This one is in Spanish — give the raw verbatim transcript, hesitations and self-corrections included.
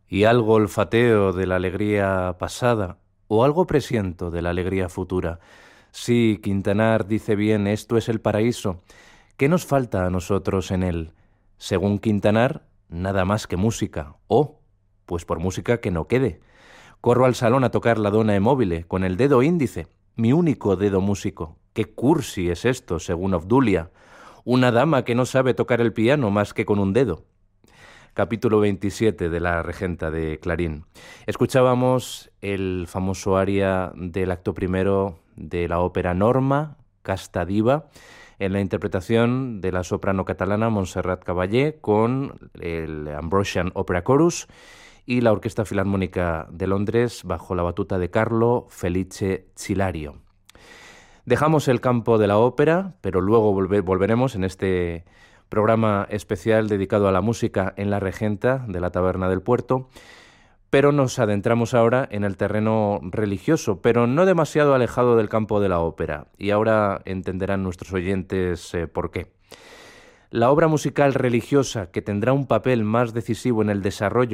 y algo olfateo de la alegría pasada, o algo presiento de la alegría futura. Sí, Quintanar dice bien, esto es el paraíso. ¿Qué nos falta a nosotros en él? Según Quintanar, nada más que música. Oh, pues por música que no quede. Corro al salón a tocar la dona móvil con el dedo índice, mi único dedo músico. ¡Qué cursi es esto, según Obdulia! Una dama que no sabe tocar el piano más que con un dedo. Capítulo veintisiete de La Regenta de Clarín. Escuchábamos el famoso aria del acto primero de la ópera Norma, Casta Diva, en la interpretación de la soprano catalana Montserrat Caballé con el Ambrosian Opera Chorus y la Orquesta Filarmónica de Londres bajo la batuta de Carlo Felice Cilario. Dejamos el campo de la ópera, pero luego volve- volveremos en este programa especial dedicado a la música en La Regenta de la Taberna del Puerto, pero nos adentramos ahora en el terreno religioso, pero no demasiado alejado del campo de la ópera, y ahora entenderán nuestros oyentes eh, por qué. La obra musical religiosa que tendrá un papel más decisivo en el desarrollo